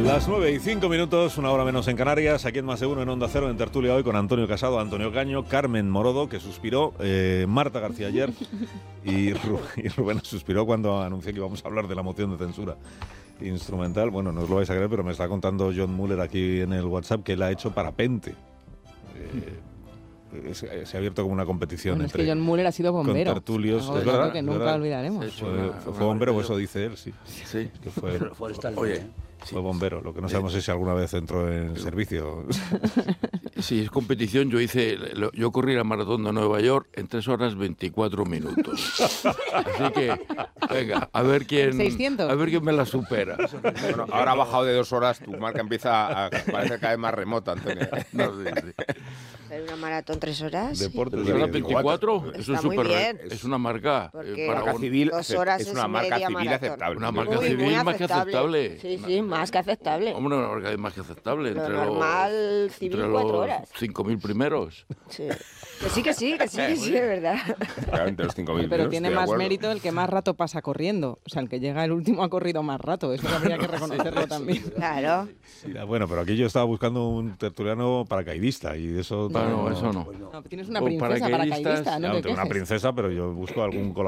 Las 9:05, una hora menos en Canarias, aquí en Más de Uno en Onda Cero, en tertulia hoy con Antonio Casado, Antonio Caño, Carmen Morodo, que suspiró, Marta García ayer y Rubén suspiró cuando anuncié que íbamos a hablar de la moción de censura instrumental. Bueno, no os lo vais a creer, pero me está contando John Muller aquí en el WhatsApp que él ha hecho parapente. Se ha abierto como una competición bueno, entre... Es que John Muller ha sido bombero. Con tertulios, algo es verdad. que nunca olvidaremos. Fue bombero, o eso dice él, sí. Sí. Que fue, Oye, fue bombero, lo que no sabemos es si alguna vez entró en servicio. si es competición, yo corrí la maratón de Nueva York en 3 horas 24 minutos. Así que, venga, a ver quién 600. A ver quién me la supera. Bueno, ahora ha bajado de 2 horas, tu marca empieza a parecer cada vez más remota, Antonio. No, sí. ¿Pero una maratón 3 horas? Deportes 3 horas 24, eso Está es muy bien. es una marca. Porque para Marca civil 2 horas es una marca media civil maratón. aceptable. Una marca Muy, civil muy más que aceptable. Sí, más que aceptable. Hombre, una marca más que aceptable. Lo Entre normal, civil, entre 4 los horas. 5.000 primeros. Sí. Que sí, es verdad. Claramente los 5.000. Pero ¿no? tiene Estoy de más acuerdo. mérito el que más rato pasa corriendo. O sea, el que llega el último ha corrido más rato. Eso habría que reconocerlo también. Claro. Bueno, pero aquí yo estaba buscando un tertuliano paracaidista y eso... No, eso no. No, tienes una O princesa paracaidistas, paracaidista, no Claro, te tengo una quejes. princesa, pero yo busco algún